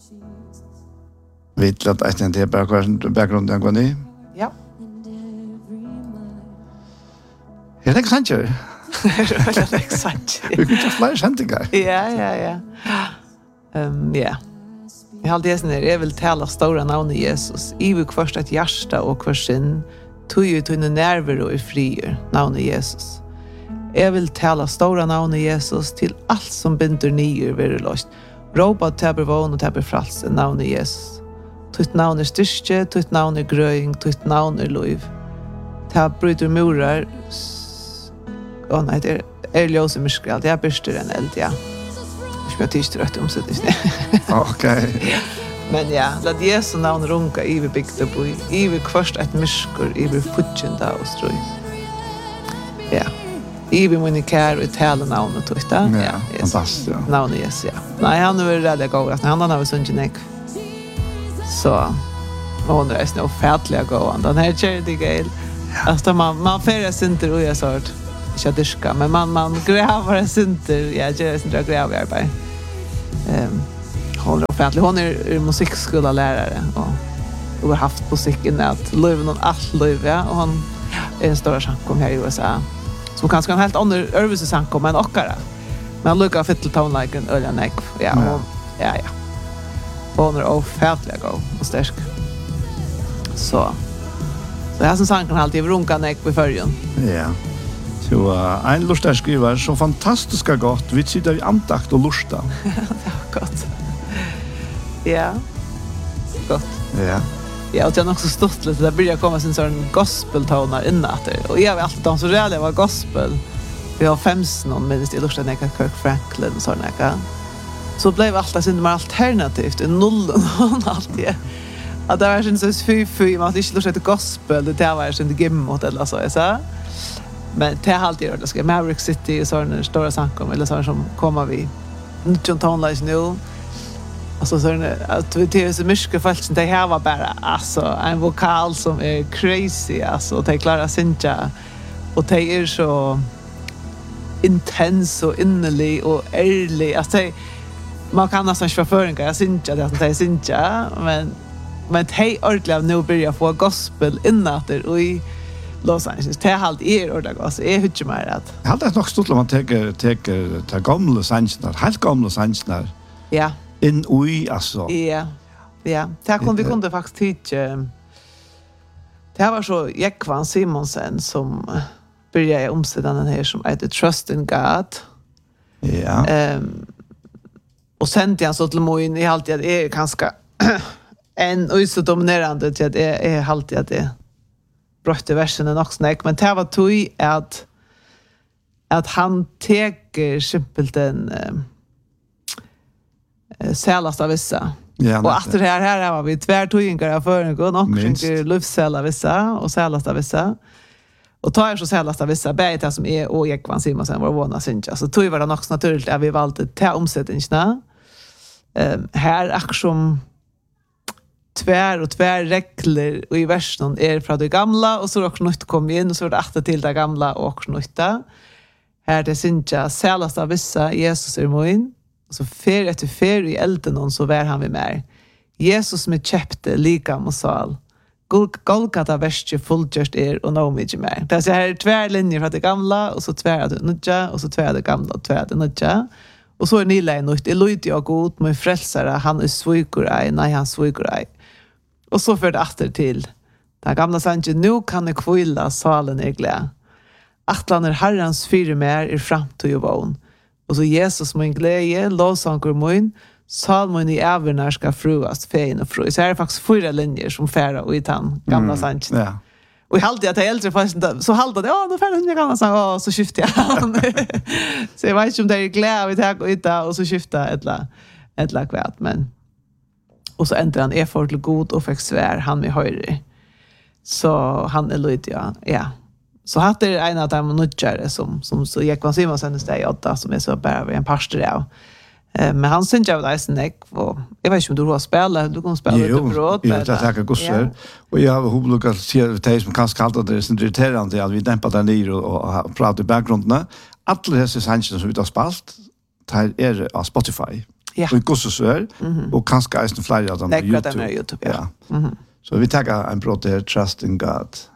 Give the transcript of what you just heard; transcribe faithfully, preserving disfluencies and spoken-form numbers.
Vet att att det är bakgrunden går ni? Ja. Är det sant ju? Det är sant. Vi kan ta fler sändigar. Ja, ja, ja. Ehm ja. Jag hade det när jag vill tala stora namn i Jesus. I vik först ett hjärta och kvar sin tog ju till nerver och i frier namn i Jesus. Jag vill tala stora namn i Jesus till allt som binder nyer vid lost. Ropa taber vån och taber frals namn i Jesus. Tutt navn er styrke, tutt navn er grøying, tutt navn er liv. Ta bryter murar. Åh oh, nei, det er, er ljøs i myskral. Det er byrster en eld, ja. Jeg skal tids til rødt omsettelsen. Okej. Men ja, lad Jesu navn runka i vi bygde på, i vi kvørst et myskor, i vi futjenda og strøy. Ja. I vi munni kær og tale navn og tutt, ja. Ja, fantastiskt. Ja. Navn er Jesus, ja. Nei, han er veldig god, han har vi sunnet nek. Så hon är snö färdliga gåan. Den här charity gale. Alltså man man färdas inte och jag sa att jag diska, men man man gräver sig inte. Jag gör inte gräver arbete. Ehm hon är färdlig. Hon är musikskollärare och har haft musiken att leva någon allt liv, ja, och hon är en stor sångkom här i U S A. Som kanske en helt annan övelse sångkom än ockara. Men lukar fiddle-tone-liken öljan ek. Ja, hon, ja, ja. Hon är ofärtliga god och stärsk. Så. Så jag som sang kan alltid runka nek vid färgen. Ja. Så uh, en lustig skriver så fantastiska gott. Vi sitter i antakt och lusta. Det var gott. Ja. Gott. Ja. Ja, och jag har också stått lite. Det börjar komma sin sån gospel-tonar innatter. Och jag vet alltid de så rädda var gospel. Vi har femst någon minst i lustig nek Kirk Franklin och sådana nek. Så blev alltid sin mer alternativt i nullen och alltid. Att det var inte så fy fy man inte lust ett gospel det var inte gimmot eller så så. Men det har alltid gjort det ska Maverick City och såna stora saker eller såna som kommer vi John Tonlais nu. Alltså så att vi det är så mycket folk som det här var bara alltså en vokal som är crazy alltså det klarar synja och det är så intens och innerlig och ärlig alltså det man kan nästan inte förföringar, jag syns inte att det är syns men men det är ordentligt nu börjar få gospel innatter och i Los Angeles. Det är halt er ordentligt alltså, jag hör mer att. Jag hade nog stått om man tar tar tar gamla sanchnar, helt gamla sanchnar. Ja. In ui alltså. Ja. Ja, det kunde vi kunde faktiskt tycka. Det var så Jekvan Simonsen som började omsätta den här som heter Trust in God. Ja. Ehm um, och sen till han så till moin i alltid att är ganska en och så dominerande till att det är alltid att det brötte versen och också näck men det var tog att att han teker simpelt en eh sälast av vissa. Ja, och efter det här här var vi tvärtogingar för en gång och sjunker luftsälda vissa och sälast av vissa. Och tar jag så sälast av vissa bäta som är och Jekvan Simonsen var vana synja. Så tog var det också naturligt att vi valde ta omsättningarna. Ehm här aktion tvär och tvär regler och i versen är från det gamla och så också nytt kom in och så är det åter till det gamla och också nytta. Här det synja sälast av vissa Jesus är moin och så fer efter fer i elden och så var han vi med. Jesus med käpte lika mosal. Golgata värste fullgjort er och nå mycket mer. Det är så här tvär linjer från det gamla och så tvär det nya och så tvär det gamla och tvär det nya. Och så är ni lä nytt. Det lyder jag god med frälsare. Han är svigor ej. Nej, han svigor ej. Och så för det åter till. Det gamla sanningen nu kan det kvilla salen är glä. Atlan är Herrens fyra mer i framtid och vån. Och så Jesus min glädje, lovsanger min, salmen i ävernar ska fruas, fein och fru. Så här är faktiskt fyra linjer som färra och i den gamla mm, sanningen. Ja. Och jag hade att jag äldre fast så halda det ja då färden jag kan säga så skiftar jag. Så jag vet inte om det är glädje vi tar ut där och så skiftar ett la ett la kvart men och så äntrar han är för till god och fick svär han med höjre. Så han är lite ja. Ja. Så hade det en av de nutjare som som så gick man Simon sen det åtta som är så bara en pastor där. Men han syns jag där snack och jag vet inte om du har spelat du kan spela lite bröd men jag tackar gosse och jag har lukat se det som kanske kallar det sen irriterande att vi dämpar den ner och pratar i bakgrunden alla dessa sanchen som vi har spalt där är på Spotify Ja. Och gossesör mm-hmm. och kanske är det flera av dem på YouTube. Dem på YouTube, ja. ja. Mm-hmm. Så vi tar en brott där, Trust in God.